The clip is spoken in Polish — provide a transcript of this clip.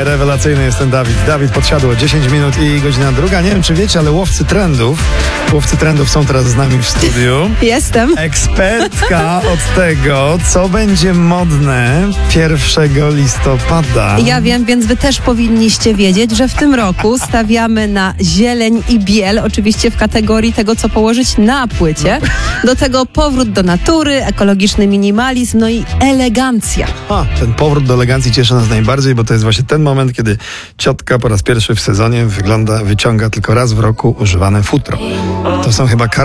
Rewelacyjny jest ten Dawid. Dawid Podsiadło, 10 minut i godzina 2. Nie wiem, czy wiecie, ale łowcy trendów są teraz z nami w studiu. Jestem. Ekspertka od tego, co będzie modne 1 listopada. Ja wiem, więc wy też powinniście wiedzieć, że w tym roku stawiamy na zieleń i biel, oczywiście w kategorii tego, co położyć na płycie. Do tego powrót do natury, ekologiczny minimalizm, no i elegancja. Ten powrót do elegancji cieszy nas najbardziej, bo to jest właśnie ten moment, kiedy ciotka po raz pierwszy w sezonie wyciąga tylko raz w roku używane futro. To są chyba